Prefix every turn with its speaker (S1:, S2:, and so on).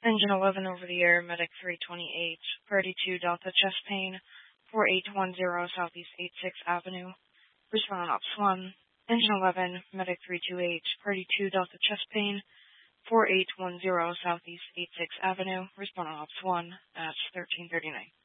S1: Engine 11 over the air, Medic 328, Priority 2 Delta chest pain, 4810 Southeast 86 Avenue, respond on Ops 1. Engine 11, Medic 328, Priority 2 Delta chest pain, 4810 Southeast 86 Avenue, respond on Ops 1 at 1339.